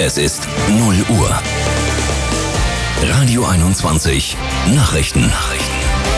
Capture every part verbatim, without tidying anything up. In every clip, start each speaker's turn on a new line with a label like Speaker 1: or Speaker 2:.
Speaker 1: Es ist null Uhr. Radio einundzwanzig Nachrichten. Nachrichten.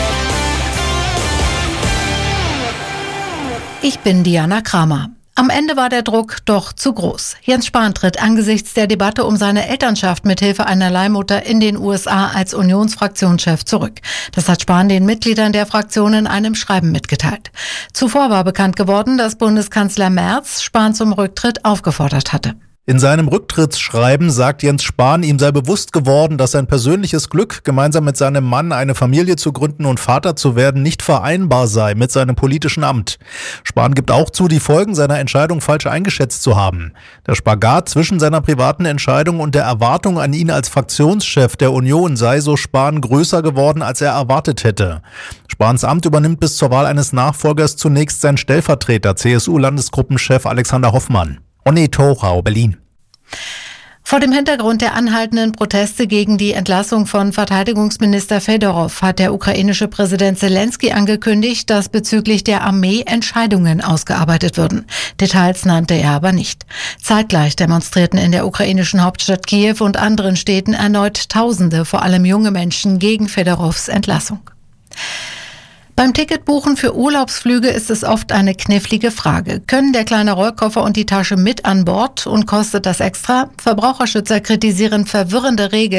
Speaker 2: Ich bin Diana Kramer. Am Ende war der Druck doch zu groß. Jens Spahn tritt angesichts der Debatte um seine Elternschaft mithilfe einer Leihmutter in den U S A als Unionsfraktionschef zurück. Das hat Spahn den Mitgliedern der Fraktion in einem Schreiben mitgeteilt. Zuvor war bekannt geworden, dass Bundeskanzler Merz Spahn zum Rücktritt aufgefordert hatte.
Speaker 3: In seinem Rücktrittsschreiben sagt Jens Spahn, ihm sei bewusst geworden, dass sein persönliches Glück, gemeinsam mit seinem Mann eine Familie zu gründen und Vater zu werden, nicht vereinbar sei mit seinem politischen Amt. Spahn gibt auch zu, die Folgen seiner Entscheidung falsch eingeschätzt zu haben. Der Spagat zwischen seiner privaten Entscheidung und der Erwartung an ihn als Fraktionschef der Union sei, so Spahn, größer geworden, als er erwartet hätte. Spahns Amt übernimmt bis zur Wahl eines Nachfolgers zunächst sein Stellvertreter, C S U-Landesgruppenchef Alexander Hoffmann. Onne Torau, Berlin.
Speaker 2: Vor dem Hintergrund der anhaltenden Proteste gegen die Entlassung von Verteidigungsminister Fedorov hat der ukrainische Präsident Zelensky angekündigt, dass bezüglich der Armee Entscheidungen ausgearbeitet würden. Details nannte er aber nicht. Zeitgleich demonstrierten in der ukrainischen Hauptstadt Kiew und anderen Städten erneut Tausende, vor allem junge Menschen, gegen Fedorovs Entlassung. Beim Ticketbuchen für Urlaubsflüge ist es oft eine knifflige Frage. Können der kleine Rollkoffer und die Tasche mit an Bord und kostet das extra? Verbraucherschützer kritisieren verwirrende Regeln